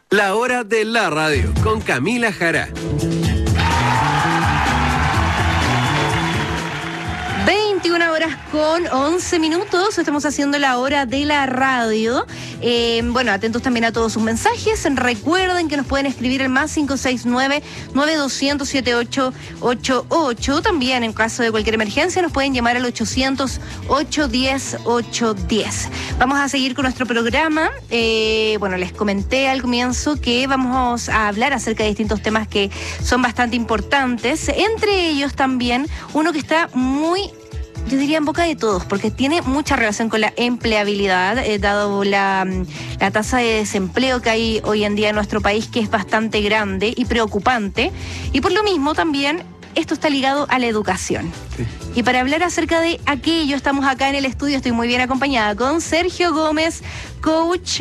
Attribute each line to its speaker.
Speaker 1: La hora de la radio con Camila Jara.
Speaker 2: 21 horas con 11 minutos, estamos haciendo la hora de la radio. Bueno, atentos también a todos sus mensajes. Recuerden que nos pueden escribir el más 569-9200-7888. También en caso de cualquier emergencia nos pueden llamar al 800-810-810. Vamos a seguir con nuestro programa. Bueno, les comenté al comienzo que vamos a hablar acerca de distintos temas que son bastante importantes. Entre ellos también uno que está muy, yo diría, en boca de todos, porque tiene mucha relación con la empleabilidad, dado la tasa de desempleo que hay hoy en día en nuestro país, que es bastante grande y preocupante. Y por lo mismo también esto está ligado a la educación. Sí. Y para hablar acerca de aquello, estamos acá en el estudio, estoy muy bien acompañada con Sergio Gómez, coach